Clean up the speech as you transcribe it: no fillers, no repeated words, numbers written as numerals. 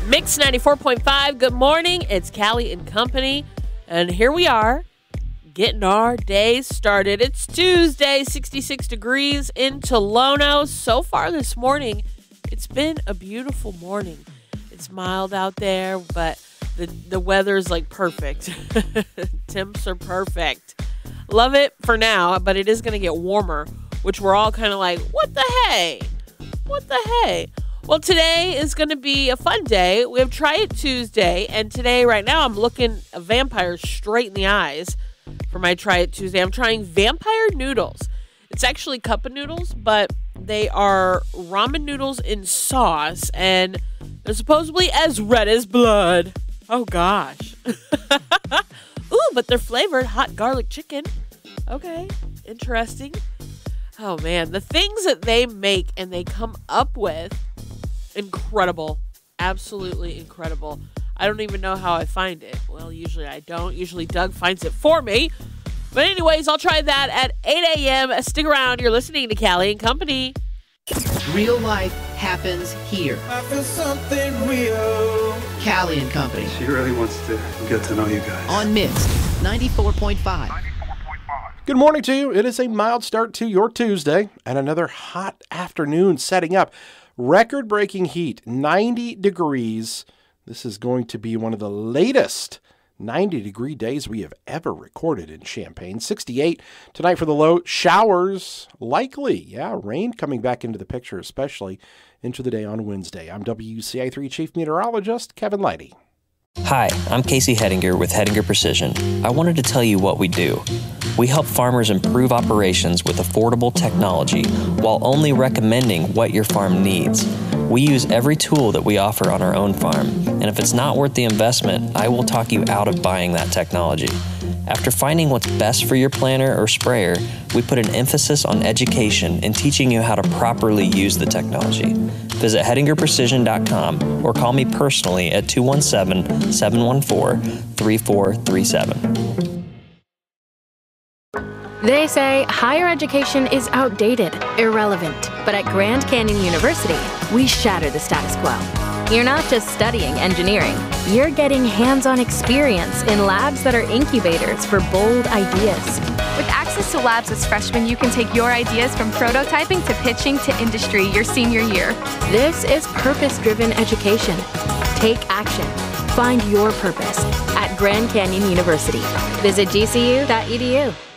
Mix 94.5. Good morning. It's Callie and Company. And here we are getting our day started. It's Tuesday, 66 degrees in Tolono. So far this morning, it's been a beautiful morning. It's mild out there, but the weather's like perfect. Temps are perfect. Love it for now, but it is going to get warmer, which we're all kind of like, what the hey? What the hey? Well, today is going to be a fun day. We have Try It Tuesday, and today, right now, I'm looking a vampire straight in the eyes for my Try It Tuesday. I'm trying vampire noodles. It's actually cup of noodles, but they are ramen noodles in sauce, and they're supposedly as red as blood. Oh, gosh. Ooh, but they're flavored hot garlic chicken. Okay, interesting. Oh, man, the things that they make and they come up with, incredible. Absolutely incredible. I don't even know how I find it. Well, usually I don't. Usually Doug finds it for me. But anyways, I'll try that at 8 a.m. Stick around. You're listening to Callie and Company. Real life happens here. I feel something real. Callie and Company. She really wants to get to know you guys. On Mix 94.5. Good morning to you. It is a mild start to your Tuesday and another hot afternoon setting up. Record-breaking heat, 90 degrees. This is going to be one of the latest 90-degree days we have ever recorded in Champaign. 68 tonight for the low. Showers likely. Yeah, rain coming back into the picture, especially into the day on Wednesday. I'm WCI3 Chief Meteorologist Kevin Leidy. Hi, I'm Casey Hettinger with Hettinger Precision. I wanted to tell you what we do. We help farmers improve operations with affordable technology while only recommending what your farm needs. We use every tool that we offer on our own farm, and if it's not worth the investment, I will talk you out of buying that technology. After finding what's best for your planter or sprayer, we put an emphasis on education and teaching you how to properly use the technology. Visit HettingerPrecision.com or call me personally at 217-714-3437. They say higher education is outdated, irrelevant. But at Grand Canyon University, we shatter the status quo. You're not just studying engineering. You're getting hands-on experience in labs that are incubators for bold ideas. With access to labs as freshmen, you can take your ideas from prototyping to pitching to industry your senior year. This is purpose-driven education. Take action. Find your purpose at Grand Canyon University. Visit gcu.edu.